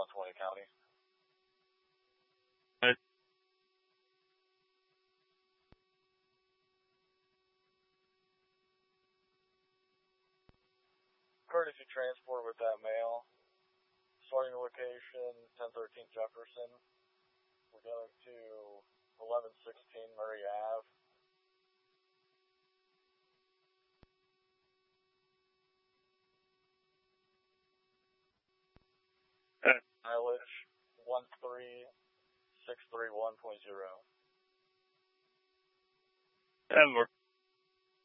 120 County. Courtesy transport with that mail. Starting location, 1013 Jefferson. We're going to 1116 Murray Ave. Mileage 13631.0. And more.